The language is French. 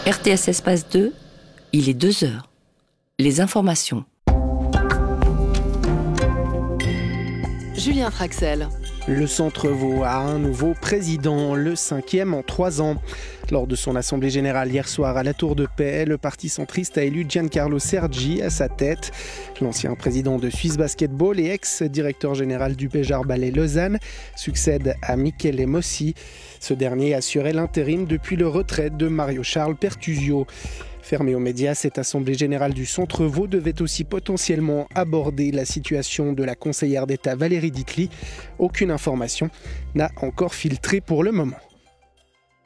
RTS Espace 2, il est 2h. Les informations. Julien Traxel. Le Centre-Vaud a un nouveau président, le 5e en 3 ans. Lors de son assemblée générale hier soir à la Tour de Paix, le parti centriste a élu Giancarlo Sergi à sa tête. L'ancien président de Suisse Basketball et ex-directeur général du Béjar Ballet Lausanne succède à Michele Mossi. Ce dernier assurait l'intérim depuis le retrait de Mario-Charles Pertusio. Fermée aux médias, cette assemblée générale du Centre-Vaud devait aussi potentiellement aborder la situation de la conseillère d'État Valérie Ditli. Aucune information n'a encore filtré pour le moment.